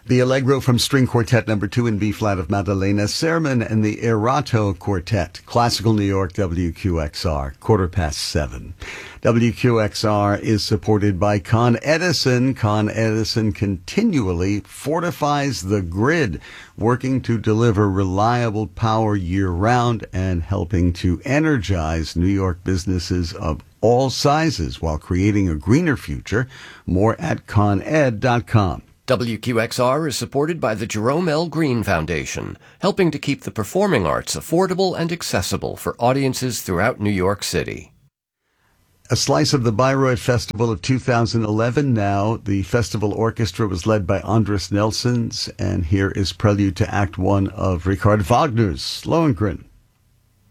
The Allegro from String Quartet Number 2 in B-flat of Maddalena Sermon and the Erato Quartet, Classical New York, WQXR, 7:15. WQXR is supported by Con Edison. Con Edison continually fortifies the grid, working to deliver reliable power year-round and helping to energize New York businesses of all sizes while creating a greener future. More at coned.com. WQXR is supported by the Jerome L. Green Foundation, helping to keep the performing arts affordable and accessible for audiences throughout New York City. A slice of the Bayreuth Festival of 2011 now. The festival orchestra was led by Andres Nelsons, and here is Prelude to Act 1 of Richard Wagner's Lohengrin.